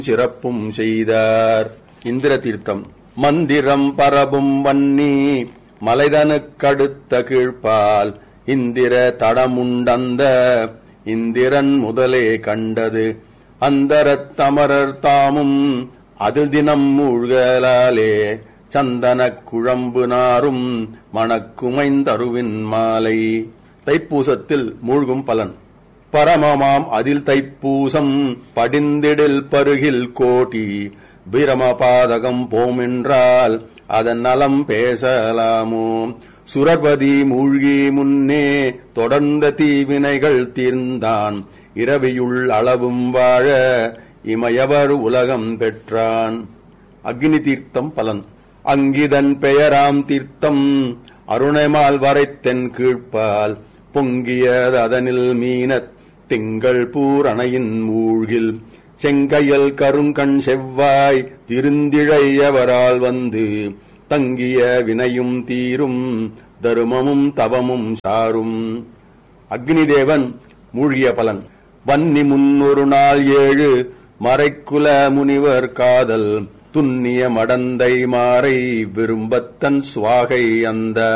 சிறப்பும் செய்தார். இந்திர தீர்த்தம். மந்திரம் பரபும் வன்னி மலைதனுக்கடுத்த கீழ்ப்பால் இந்திர தடமுண்டந்த இந்திரன் முதலே கண்டது அந்தரத் தமரர் தாமும் அதில் தினம் மூழ்கலாலே சந்தனக் குழம்பு நாரும் மணக்குமைந்தருவின் மாலை. தைப்பூசத்தில் மூழ்கும் பலன். பரமமாம் அதில் தைப்பூசம் படிந்திடில் பருகில் கோட்டி பிரமபாதகம் போமென்றால் அதன் நலம் பேசலாமோ. சுரபதி மூழ்கி முன்னே தொடர்ந்த தீவினைகள் தீர்ந்தான் இரவியுள் அளவும் வாழ இமையவர் உலகம் பெற்றான். அக்னி தீர்த்தம் பலன். அங்கிதன் பெயராம் தீர்த்தம் அருணைமால் வரைத்தென் கீழ்ப்பால் பொங்கியது அதனில் மீனத் திங்கள் பூரணையின் மூழ்கில் செங்கையல் கருங்கண் செவ்வாய் திருந்திழையவரால் வந்து தங்கிய வினையும் தீரும் தருமமும் தவமும் சாரும். அக்னிதேவன் மூழ்கிய பலன். வன்னி முன்னொரு நாள் 7 மறைக்குல முனிவர் காதல் துன்னிய மடந்தை மாறை விரும்பத்தன் சுவாகை அந்த